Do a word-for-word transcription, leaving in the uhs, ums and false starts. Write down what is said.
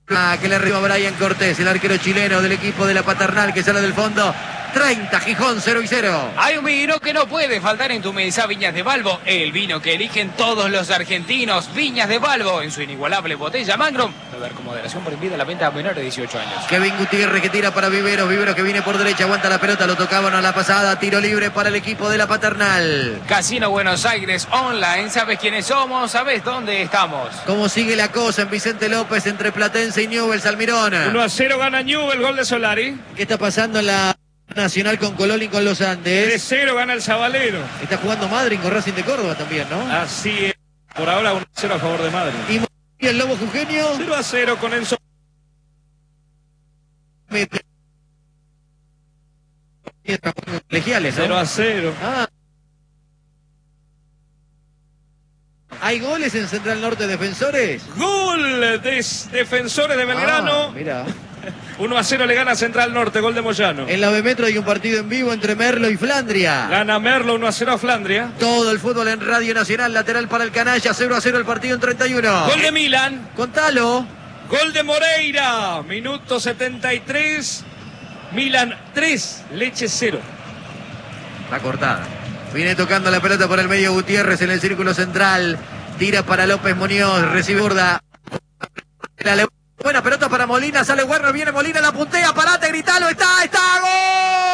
Que le arriba Brian Cortés, el arquero chileno del equipo de la Paternal, que sale del fondo. treinta, Gijón, cero y cero. Hay un vino que no puede faltar en tu mesa, Viñas de Balbo, el vino que eligen todos los argentinos. Viñas de Balbo, en su inigualable botella Magnum. Beber con moderación, prohibida la venta a menores de dieciocho años. Kevin Gutiérrez que tira para Viveros, Viveros que viene por derecha, aguanta la pelota, lo tocaban a la pasada, tiro libre para el equipo de la Paternal. Casino Buenos Aires Online, ¿sabes quiénes somos? ¿Sabes dónde estamos? ¿Cómo sigue la cosa en Vicente López entre Platense y Newell's Almirón? uno a cero gana Newell's, gol de Solari. ¿Qué está pasando en la Nacional con Colón y con los Andes? tres cero gana el Zabalero. Está jugando Madrid con Racing de Córdoba también, ¿no? Así es. Por ahora uno a cero a favor de Madrid. Y el Lobo Jujeño. cero a cero con Enzo. Colegiales, ¿no? cero a cero. Ah. ¿Hay goles en Central Norte Defensores? Gol de Defensores de Belgrano. Ah, mira. uno a cero le gana Central Norte, gol de Moyano. En la B Metro hay un partido en vivo entre Merlo y Flandria. Gana Merlo uno a cero a Flandria. Todo el fútbol en Radio Nacional, lateral para el canalla, cero a cero el partido en treinta y uno. Gol de Milan. Contalo. Gol de Moreira, minuto setenta y tres. Milan tres, Leche cero. La cortada. Viene tocando la pelota por el medio Gutiérrez en el círculo central. Tira para López Muñoz, recibe burda. Buena pelota para Molina, sale Werner, viene Molina, la puntea, parate, gritalo, está, está, gol.